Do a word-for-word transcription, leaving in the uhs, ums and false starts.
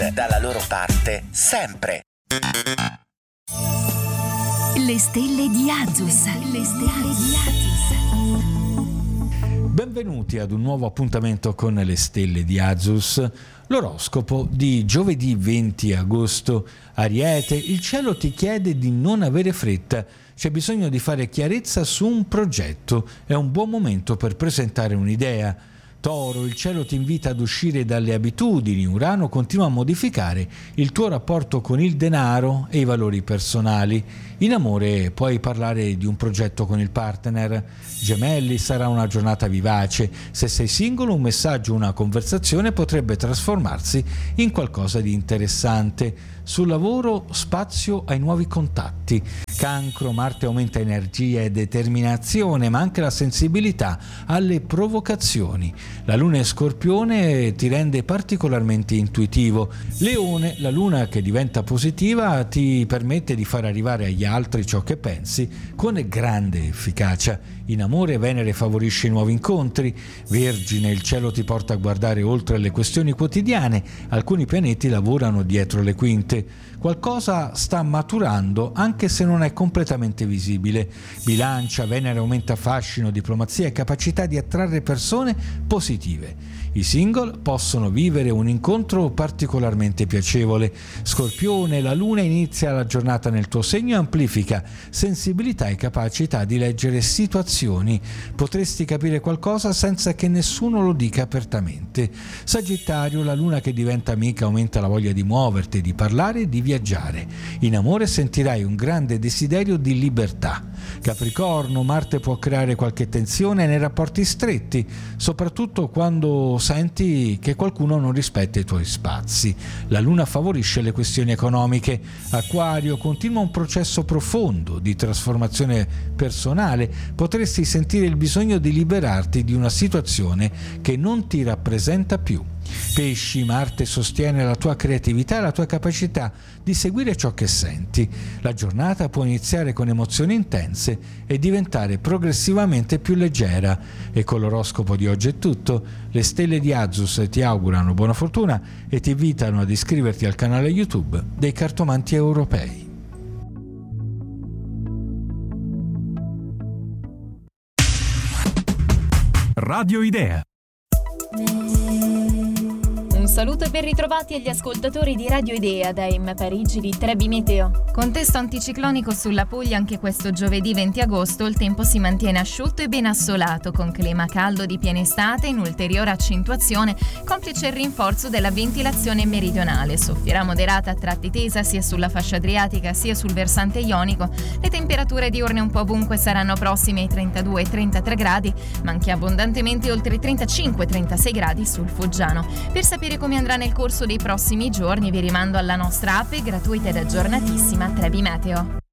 Red, dalla loro parte sempre. Le stelle di Azus. Le stelle di Azus. Benvenuti ad un nuovo appuntamento con le stelle di Azus. L'oroscopo di giovedì venti agosto. Ariete, il cielo ti chiede di non avere fretta. C'è bisogno di fare chiarezza su un progetto. È un buon momento per presentare un'idea. Toro, il cielo ti invita ad uscire dalle abitudini. Urano continua a modificare il tuo rapporto con il denaro e i valori personali. In amore puoi parlare di un progetto con il partner. Gemelli, sarà una giornata vivace. Se sei singolo, un messaggio o una conversazione potrebbe trasformarsi in qualcosa di interessante. Sul lavoro, spazio ai nuovi contatti. Cancro, Marte aumenta energia e determinazione, ma anche la sensibilità alle provocazioni. La luna in Scorpione ti rende particolarmente intuitivo. Leone, la luna che diventa positiva ti permette di far arrivare agli altri ciò che pensi con grande efficacia. In amore, Venere favorisce i nuovi incontri. Vergine, il cielo ti porta a guardare oltre le questioni quotidiane. Alcuni pianeti lavorano dietro le quinte. Qualcosa sta maturando anche se non è completamente visibile. Bilancia, Venere aumenta fascino, diplomazia e capacità di attrarre persone positive. I single possono vivere un incontro particolarmente piacevole. Scorpione, la luna inizia la giornata nel tuo segno e amplifica sensibilità e capacità di leggere situazioni. Potresti capire qualcosa senza che nessuno lo dica apertamente. Sagittario, la luna che diventa amica aumenta la voglia di muoverti, di parlare e di viaggiare. In amore sentirai un grande desiderio di libertà. Capricorno, Marte può creare qualche tensione nei rapporti stretti, soprattutto quando senti che qualcuno non rispetta i tuoi spazi. La luna favorisce le questioni economiche. Acquario, continua un processo profondo di trasformazione personale. Potresti sentire il bisogno di liberarti di una situazione che non ti rappresenta più. Pesci, Marte sostiene la tua creatività e la tua capacità di seguire ciò che senti. La giornata può iniziare con emozioni intense e diventare progressivamente più leggera. E con l'oroscopo di oggi è tutto. Le stelle di Azus ti augurano buona fortuna e ti invitano ad iscriverti al canale YouTube dei Cartomanti Europei. Radio Idea. Un saluto e ben ritrovati agli ascoltatori di Radio Idea da M Parigi di Trebi Meteo. Contesto anticiclonico sulla Puglia anche questo giovedì venti agosto. Il tempo si mantiene asciutto e ben assolato, con clima caldo di piena estate in ulteriore accentuazione, complice il rinforzo della ventilazione meridionale. Soffierà moderata a tratti tesa sia sulla fascia adriatica sia sul versante ionico. Le temperature diurne un po' ovunque saranno prossime ai trentadue trentatré gradi, ma anche abbondantemente oltre i trentacinque trentasei gradi sul Foggiano. Per sapere come andrà nel corso dei prossimi giorni vi rimando alla nostra app gratuita ed aggiornatissima Trebi Meteo.